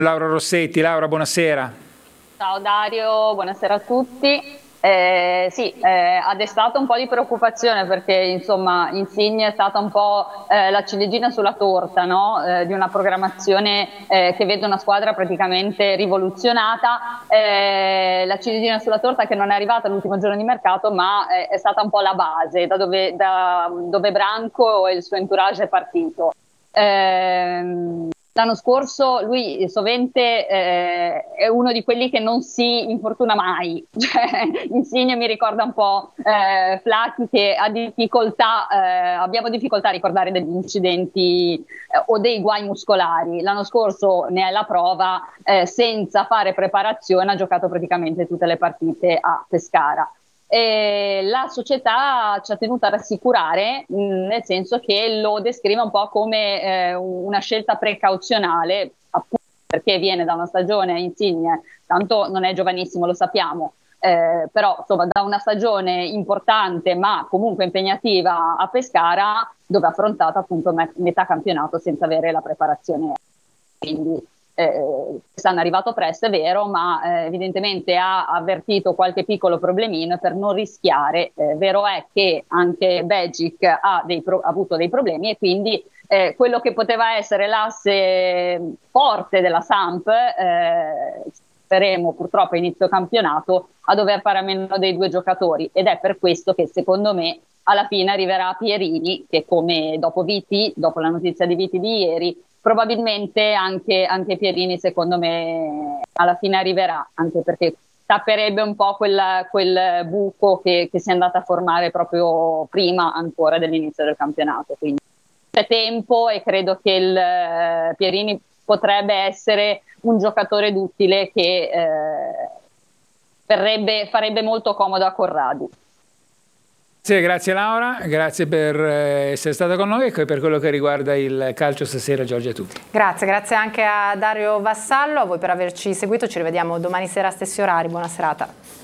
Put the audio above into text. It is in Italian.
Laura Rossetti. Laura, buonasera. Ciao Dario, buonasera a tutti. Sì, ha destato un po' di preoccupazione perché insomma Insigne è stata un po' la ciliegina sulla torta, no? Di una programmazione che vede una squadra praticamente rivoluzionata, la ciliegina sulla torta che non è arrivata all'ultimo giorno di mercato ma è stata un po' la base da dove Branco e il suo entourage è partito. L'anno scorso lui sovente è uno di quelli che non si infortuna mai, cioè, Insigne mi ricorda un po' Flacchi che ha difficoltà, abbiamo difficoltà a ricordare degli incidenti o dei guai muscolari. L'anno scorso ne è la prova, senza fare preparazione ha giocato praticamente tutte le partite a Pescara. E la società ci ha tenuto a rassicurare, nel senso che lo descrive un po' come una scelta precauzionale, appunto perché viene da una stagione Insigne, tanto non è giovanissimo, lo sappiamo, però insomma da una stagione importante ma comunque impegnativa a Pescara, dove ha affrontato appunto metà campionato senza avere la preparazione. Quindi quest'anno è arrivato presto, è vero, ma evidentemente ha avvertito qualche piccolo problemino per non rischiare. Vero è che anche Begic ha avuto dei problemi e quindi quello che poteva essere l'asse forte della Samp, speriamo purtroppo a inizio campionato, a dover fare a meno dei due giocatori, ed è per questo che secondo me alla fine arriverà Pierini, che come dopo Viti, dopo la notizia di Viti di ieri, probabilmente anche Pierini secondo me alla fine arriverà, anche perché tapperebbe un po' quel buco che si è andata a formare proprio prima ancora dell'inizio del campionato. Quindi c'è tempo e credo che il Pierini potrebbe essere un giocatore duttile che farebbe molto comodo a Corradi. Grazie Laura, grazie per essere stata con noi e per quello che riguarda il calcio stasera. Giorgia, a tutti. Grazie anche a Dario Vassallo, a voi per averci seguito, ci rivediamo domani sera a stessi orari, buona serata.